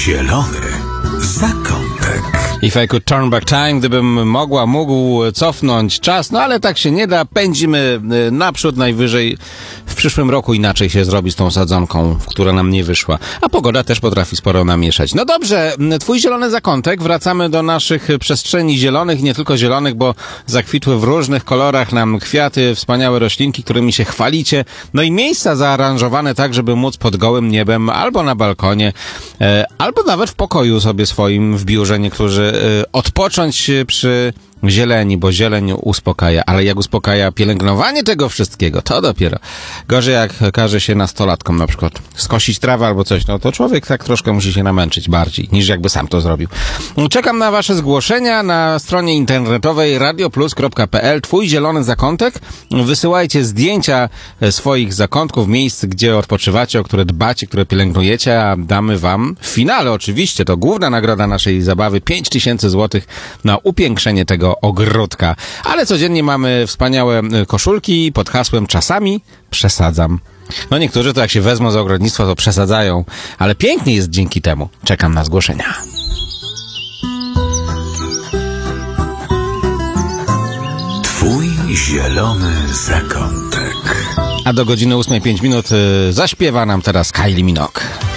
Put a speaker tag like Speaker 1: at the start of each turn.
Speaker 1: Zielony zakątek.
Speaker 2: If I could turn back time, gdybym mógł cofnąć czas, no ale tak się nie da, pędzimy naprzód, najwyżej w przyszłym roku inaczej się zrobi z tą sadzonką, która nam nie wyszła. A pogoda też potrafi sporo namieszać. No dobrze, twój zielony zakątek, wracamy do naszych przestrzeni zielonych, nie tylko zielonych, bo zakwitły w różnych kolorach nam kwiaty, wspaniałe roślinki, którymi się chwalicie, no i miejsca zaaranżowane tak, żeby móc pod gołym niebem, albo na balkonie, albo nawet w pokoju sobie swoim w biurze niektórzy odpocząć przy zieleni, bo zieleń uspokaja, ale jak uspokaja pielęgnowanie tego wszystkiego, to dopiero. Gorzej jak każe się nastolatkom na przykład skosić trawę albo coś, no to człowiek tak troszkę musi się namęczyć bardziej, niż jakby sam to zrobił. Czekam na wasze zgłoszenia na stronie internetowej radioplus.pl. Twój zielony zakątek. Wysyłajcie zdjęcia swoich zakątków, miejsc, gdzie odpoczywacie, o które dbacie, które pielęgnujecie, a damy wam w finale oczywiście, to główna nagroda naszej zabawy, 5000 złotych na upiększenie tego ogródka. Ale codziennie mamy wspaniałe koszulki pod hasłem czasami przesadzam. No niektórzy to jak się wezmą za ogrodnictwo, to przesadzają, ale pięknie jest dzięki temu. Czekam na zgłoszenia.
Speaker 1: Twój zielony zakątek.
Speaker 2: A do godziny 8:05 zaśpiewa nam teraz Kylie Minogue.